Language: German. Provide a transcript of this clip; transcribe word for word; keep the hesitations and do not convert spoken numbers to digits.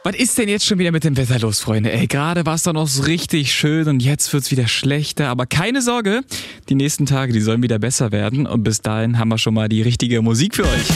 Was ist denn jetzt schon wieder mit dem Wetter los, Freunde? Ey, gerade war es doch noch so richtig schön und jetzt wird's wieder schlechter. Aber keine Sorge, die nächsten Tage, die sollen wieder besser werden. Und bis dahin haben wir schon mal die richtige Musik für euch.